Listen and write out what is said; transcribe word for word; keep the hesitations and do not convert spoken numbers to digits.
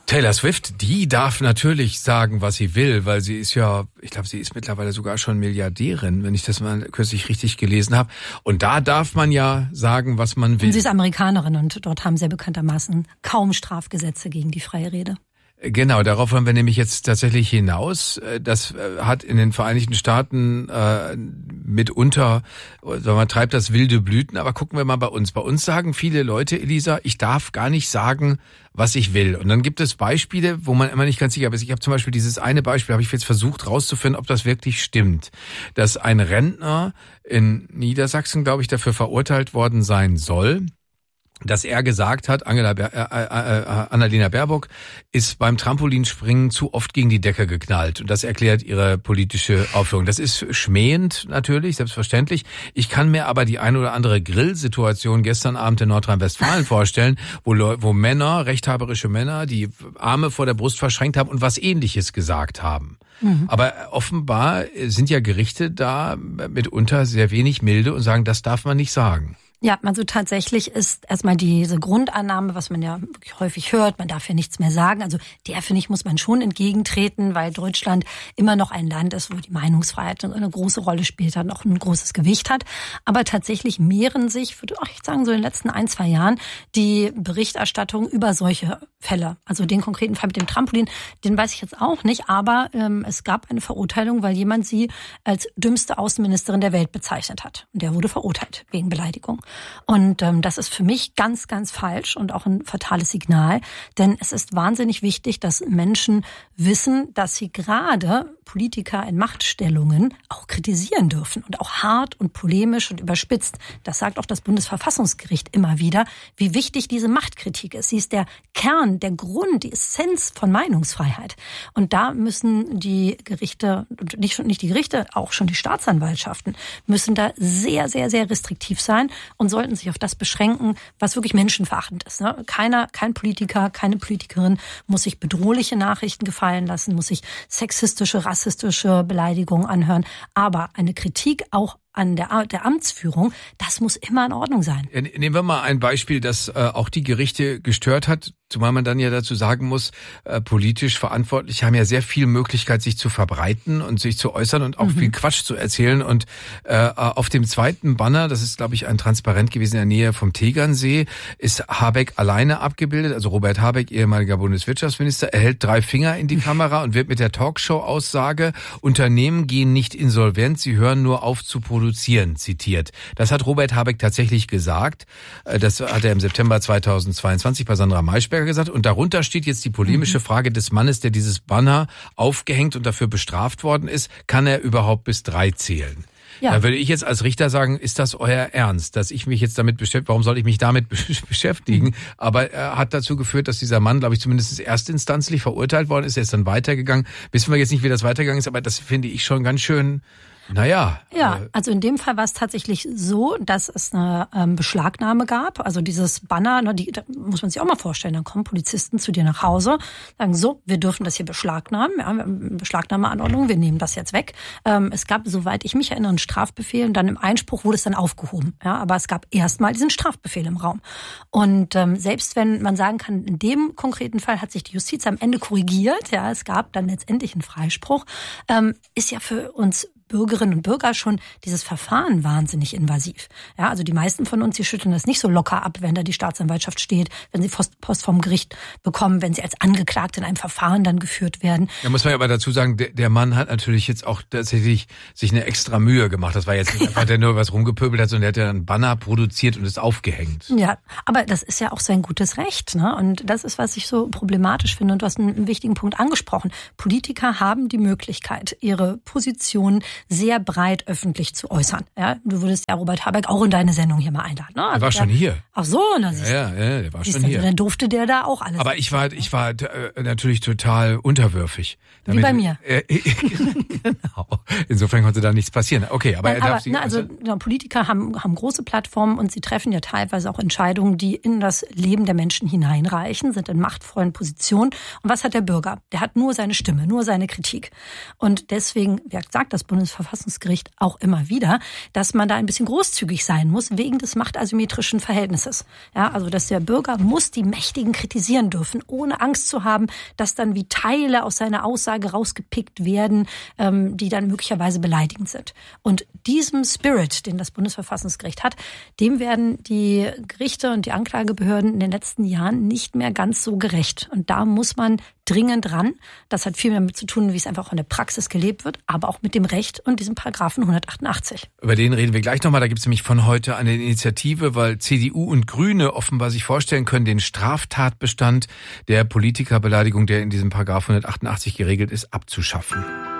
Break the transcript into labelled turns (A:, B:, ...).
A: Taylor Swift, die darf natürlich sagen, was sie will, weil sie ist ja, ich glaube, sie ist mittlerweile sogar schon Milliardärin, wenn ich das mal kürzlich richtig gelesen habe. Und da darf man ja sagen, was man will.
B: Und sie ist Amerikanerin und dort haben sehr bekanntermaßen kaum Strafgesetze gegen die freie Rede.
A: Genau, darauf wollen wir nämlich jetzt tatsächlich hinaus. Das hat in den Vereinigten Staaten äh, mitunter, also man treibt das wilde Blüten, aber gucken wir mal bei uns. Bei uns sagen viele Leute, Elisa, ich darf gar nicht sagen, was ich will. Und dann gibt es Beispiele, wo man immer nicht ganz sicher ist. Ich habe zum Beispiel dieses eine Beispiel, habe ich jetzt versucht rauszufinden, ob das wirklich stimmt, dass ein Rentner in Niedersachsen, glaube ich, dafür verurteilt worden sein soll, dass er gesagt hat, Angela Ber- äh, äh, äh, Annalena Baerbock ist beim Trampolinspringen zu oft gegen die Decke geknallt. Und das erklärt ihre politische Aufführung. Das ist schmähend natürlich, selbstverständlich. Ich kann mir aber die ein oder andere Grillsituation gestern Abend in Nordrhein-Westfalen vorstellen, wo, wo Männer, rechthaberische Männer, die Arme vor der Brust verschränkt haben und was Ähnliches gesagt haben. Mhm. Aber offenbar sind ja Gerichte da mitunter sehr wenig milde und sagen, das darf man nicht sagen.
B: Ja, also tatsächlich ist erstmal diese Grundannahme, was man ja wirklich häufig hört, man darf ja nichts mehr sagen. Also der, finde ich, muss man schon entgegentreten, weil Deutschland immer noch ein Land ist, wo die Meinungsfreiheit eine große Rolle spielt, dann auch ein großes Gewicht hat. Aber tatsächlich mehren sich, würde ich sagen, so in den letzten ein, zwei Jahren die Berichterstattung über solche Fälle. Also den konkreten Fall mit dem Trampolin, den weiß ich jetzt auch nicht, aber ähm, es gab eine Verurteilung, weil jemand sie als dümmste Außenministerin der Welt bezeichnet hat. Und der wurde verurteilt wegen Beleidigung. Und ähm, das ist für mich ganz, ganz falsch und auch ein fatales Signal, denn es ist wahnsinnig wichtig, dass Menschen wissen, dass sie gerade Politiker in Machtstellungen auch kritisieren dürfen und auch hart und polemisch und überspitzt. Das sagt auch das Bundesverfassungsgericht immer wieder, wie wichtig diese Machtkritik ist. Sie ist der Kern, der Grund, die Essenz von Meinungsfreiheit. Und da müssen die Gerichte, nicht, nicht die Gerichte, auch schon die Staatsanwaltschaften, müssen da sehr, sehr, sehr restriktiv sein und sollten sich auf das beschränken, was wirklich menschenverachtend ist. Ne? Keiner, kein Politiker, keine Politikerin muss sich bedrohliche Nachrichten gefallen lassen, muss sich sexistische, rassistische Beleidigungen anhören. Aber eine Kritik auch an der, der Amtsführung, das muss immer in Ordnung sein.
A: Nehmen wir mal ein Beispiel, das äh, auch die Gerichte gestört hat, zumal man dann ja dazu sagen muss, äh, politisch Verantwortliche haben ja sehr viel Möglichkeit, sich zu verbreiten und sich zu äußern und auch mhm. viel Quatsch zu erzählen. Und äh, auf dem zweiten Banner, das ist, glaube ich, ein Transparent gewesen in der Nähe vom Tegernsee, ist Habeck alleine abgebildet. Also Robert Habeck, ehemaliger Bundeswirtschaftsminister, erhält drei Finger in die Kamera und wird mit der Talkshow-Aussage, Unternehmen gehen nicht insolvent, sie hören nur auf zu produzieren, zitiert. Das hat Robert Habeck tatsächlich gesagt. Das hat er im September zweitausendzweiundzwanzig bei Sandra Maischberger gesagt. Und darunter steht jetzt die polemische mhm. Frage des Mannes, der dieses Banner aufgehängt und dafür bestraft worden ist. Kann er überhaupt bis drei zählen? Ja. Da würde ich jetzt als Richter sagen, ist das euer Ernst, dass ich mich jetzt damit beschäftige? Warum soll ich mich damit beschäftigen? Mhm. Aber er hat dazu geführt, dass dieser Mann, glaube ich, zumindest erstinstanzlich verurteilt worden ist. Er ist dann weitergegangen. Wissen wir jetzt nicht, wie das weitergegangen ist, aber das finde ich schon ganz schön. Naja.
B: Ja, also in dem Fall war es tatsächlich so, dass es eine ähm, Beschlagnahme gab. Also dieses Banner, ne, die, da muss man sich auch mal vorstellen, dann kommen Polizisten zu dir nach Hause, sagen so, wir dürfen das hier beschlagnahmen, ja, wir haben eine Beschlagnahmeanordnung, wir nehmen das jetzt weg. Ähm, es gab, soweit ich mich erinnere, einen Strafbefehl und dann im Einspruch wurde es dann aufgehoben. Ja, aber es gab erstmal diesen Strafbefehl im Raum. Und ähm, selbst wenn man sagen kann, in dem konkreten Fall hat sich die Justiz am Ende korrigiert, ja, es gab dann letztendlich einen Freispruch, ähm, ist ja für uns Bürgerinnen und Bürger schon dieses Verfahren wahnsinnig invasiv. Ja, also die meisten von uns, die schütteln das nicht so locker ab, wenn da die Staatsanwaltschaft steht, wenn sie Post, Post vom Gericht bekommen, wenn sie als Angeklagte in einem Verfahren dann geführt werden.
A: Da muss man aber dazu sagen, der, der Mann hat natürlich jetzt auch tatsächlich sich eine extra Mühe gemacht. Das war jetzt nicht einfach, der nur was rumgepöbelt hat, sondern der hat ja einen Banner produziert und ist aufgehängt.
B: Ja, aber das ist ja auch sein gutes Recht, ne? Und das ist, was ich so problematisch finde. Und du hast einen, einen wichtigen Punkt angesprochen. Politiker haben die Möglichkeit, ihre Position sehr breit öffentlich zu äußern. Ja, du würdest ja Robert Habeck auch in deine Sendung hier mal einladen. Ne? Also
A: der war schon hier.
B: Ach so, na siehst du.
A: Ja, ja, der war schon hier.
B: Dann durfte der da auch alles.
A: Aber ich war, ich war äh, natürlich total unterwürfig.
B: Damit, Wie bei mir.
A: Äh, genau. Insofern konnte da nichts passieren. Okay, aber,
B: Nein,
A: er darf
B: aber
A: sie,
B: ne, also ja, Politiker haben, haben große Plattformen und sie treffen ja teilweise auch Entscheidungen, die in das Leben der Menschen hineinreichen, sind in machtvollen Positionen. Und was hat der Bürger? Der hat nur seine Stimme, nur seine Kritik. Und deswegen, wie sagt das Bundesverfassungsgericht, Bundesverfassungsgericht auch immer wieder, dass man da ein bisschen großzügig sein muss wegen des machtasymmetrischen Verhältnisses. Ja, also dass der Bürger muss die Mächtigen kritisieren dürfen, ohne Angst zu haben, dass dann wie Teile aus seiner Aussage rausgepickt werden, ähm, die dann möglicherweise beleidigend sind. Und diesem Spirit, den das Bundesverfassungsgericht hat, dem werden die Gerichte und die Anklagebehörden in den letzten Jahren nicht mehr ganz so gerecht. Und da muss man dringend ran. Das hat viel damit zu tun, wie es einfach auch in der Praxis gelebt wird, aber auch mit dem Recht und diesem Paragraphen hundertachtundachtzig.
A: Über den reden wir gleich nochmal. Da gibt es nämlich von heute eine Initiative, weil C D U und Grüne offenbar sich vorstellen können, den Straftatbestand der Politikerbeleidigung, der in diesem Paragraph hundertachtundachtzig geregelt ist, abzuschaffen.